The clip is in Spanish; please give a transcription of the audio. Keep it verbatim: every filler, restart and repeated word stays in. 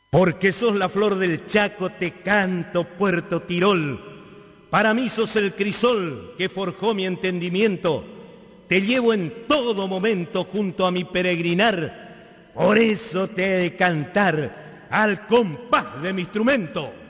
Porque sos la flor del Chaco, te canto, Puerto Tirol. Para mí sos el crisol que forjó mi entendimiento. Te llevo en todo momento junto a mi peregrinar. Por eso te he de cantar al compás de mi instrumento.